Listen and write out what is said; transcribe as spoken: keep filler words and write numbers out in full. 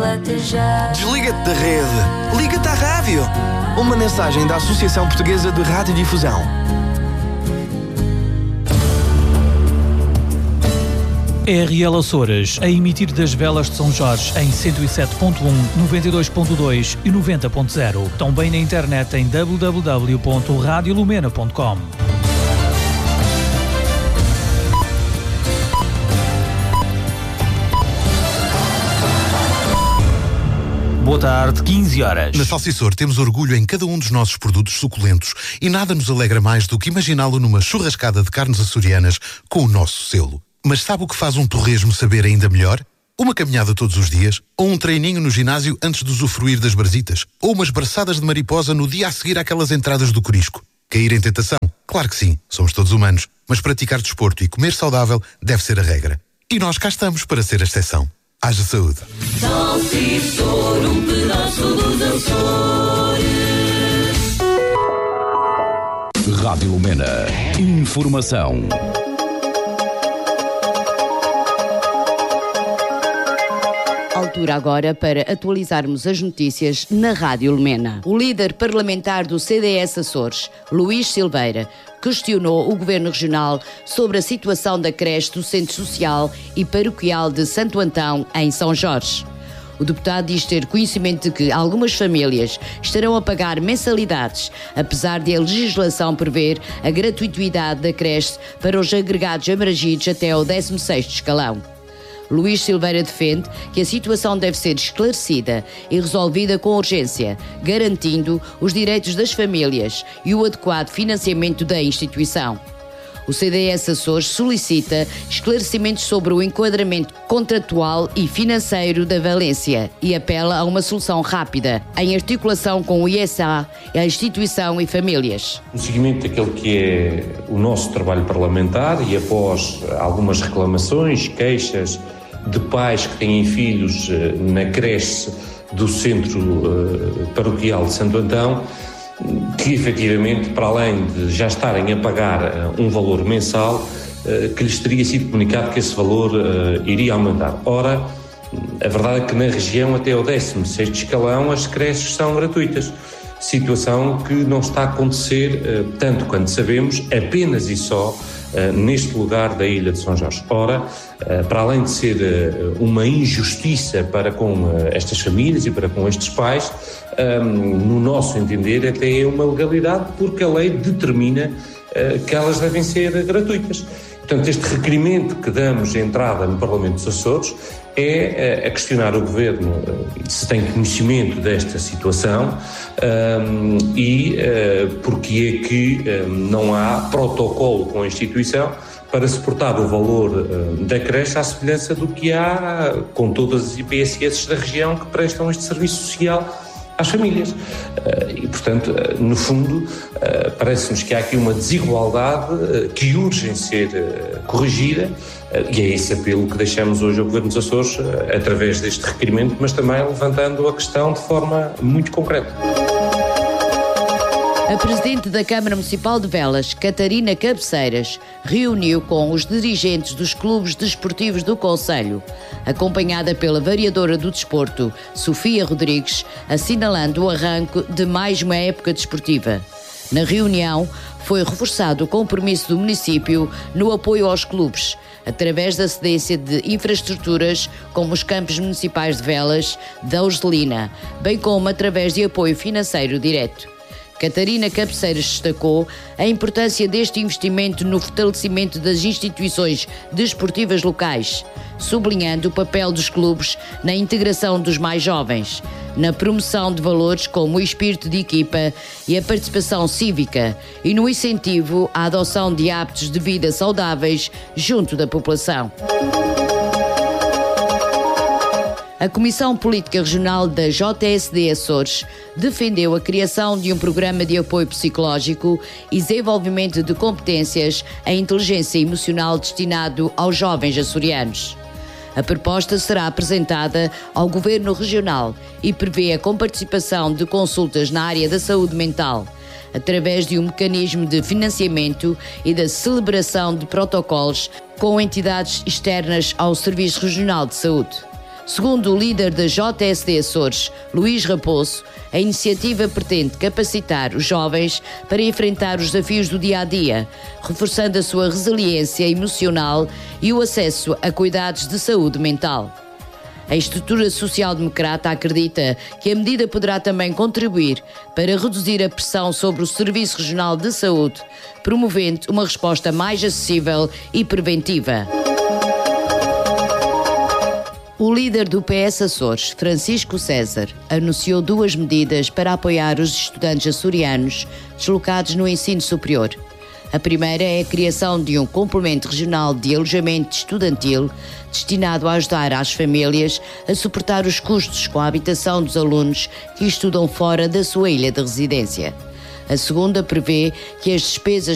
Cala-te já. Desliga-te da rede. Liga-te à rádio. Uma mensagem da Associação Portuguesa de Radiodifusão. R L Açores, a emitir das velas de São Jorge em cento e sete ponto um, noventa e dois ponto dois e noventa ponto zero. Também na internet em w w w ponto radio lumena ponto com. Boa tarde, quinze horas. Na Salsicor temos orgulho em cada um dos nossos produtos suculentos e nada nos alegra mais do que imaginá-lo numa churrascada de carnes açorianas com o nosso selo. Mas sabe o que faz um torresmo saber ainda melhor? Uma caminhada todos os dias, ou um treininho no ginásio antes de usufruir das brasitas, ou umas braçadas de mariposa no dia a seguir àquelas entradas do corisco. Cair em tentação? Claro que sim, somos todos humanos, mas praticar desporto e comer saudável deve ser a regra. E nós cá estamos para ser a exceção. Haja saúde. Salsicor, um pedaço dos Açores. Rádio Lumena. Informação. Altura agora para atualizarmos as notícias na Rádio Lumena. O líder parlamentar do C D S Açores, Luís Silveira, questionou o Governo Regional sobre a situação da creche do Centro Social e Paroquial de Santo Antão, em São Jorge. O deputado diz ter conhecimento de que algumas famílias estarão a pagar mensalidades, apesar de a legislação prever a gratuitidade da creche para os agregados abrangidos até ao décimo sexto escalão. Luís Silveira defende que a situação deve ser esclarecida e resolvida com urgência, garantindo os direitos das famílias e o adequado financiamento da instituição. O C D S Açores solicita esclarecimentos sobre o enquadramento contratual e financeiro da Valência e apela a uma solução rápida, em articulação com o I S A, a instituição e famílias. No seguimento daquele que é o nosso trabalho parlamentar e após algumas reclamações, queixas de pais que têm filhos na creche do Centro Paroquial de Santo Antão, que efetivamente, para além de já estarem a pagar um valor mensal, que lhes teria sido comunicado que esse valor iria aumentar. Ora, a verdade é que na região até ao décimo sexto escalão as creches são gratuitas, situação que não está a acontecer, tanto quanto sabemos, apenas e só neste lugar da Ilha de São Jorge. Ora, para além de ser uma injustiça para com estas famílias e para com estes pais, no nosso entender até é uma legalidade, porque a lei determina que elas devem ser gratuitas. Portanto, este requerimento que damos de entrada no Parlamento dos Açores é a questionar o Governo se tem conhecimento desta situação um, e uh, porque é que um, não há protocolo com a instituição para suportar o valor uh, da creche à semelhança do que há com todas as I P S S da região que prestam este serviço social às famílias. E, portanto, no fundo, parece-nos que há aqui uma desigualdade que urge em ser corrigida, e é esse apelo que deixamos hoje ao Governo dos Açores através deste requerimento, mas também levantando a questão de forma muito concreta. A Presidente da Câmara Municipal de Velas, Catarina Cabeceiras, reuniu com os dirigentes dos clubes desportivos do concelho, acompanhada pela Vereadora do Desporto, Sofia Rodrigues, assinalando o arranque de mais uma época desportiva. Na reunião, foi reforçado o compromisso do município no apoio aos clubes, através da cedência de infraestruturas como os campos municipais de Velas, da Urselina, bem como através de apoio financeiro direto. Catarina Cabeceiras destacou a importância deste investimento no fortalecimento das instituições desportivas locais, sublinhando o papel dos clubes na integração dos mais jovens, na promoção de valores como o espírito de equipa e a participação cívica e no incentivo à adoção de hábitos de vida saudáveis junto da população. A Comissão Política Regional da J S D Açores defendeu a criação de um programa de apoio psicológico e desenvolvimento de competências em inteligência emocional destinado aos jovens açorianos. A proposta será apresentada ao Governo Regional e prevê a comparticipação de consultas na área da saúde mental, através de um mecanismo de financiamento e da celebração de protocolos com entidades externas ao Serviço Regional de Saúde. Segundo o líder da J S D Açores, Luís Raposo, a iniciativa pretende capacitar os jovens para enfrentar os desafios do dia-a-dia, reforçando a sua resiliência emocional e o acesso a cuidados de saúde mental. A estrutura social-democrata acredita que a medida poderá também contribuir para reduzir a pressão sobre o Serviço Regional de Saúde, promovendo uma resposta mais acessível e preventiva. O líder do P S Açores, Francisco César, anunciou duas medidas para apoiar os estudantes açorianos deslocados no ensino superior. A primeira é a criação de um complemento regional de alojamento estudantil destinado a ajudar as famílias a suportar os custos com a habitação dos alunos que estudam fora da sua ilha de residência. A segunda prevê que as despesas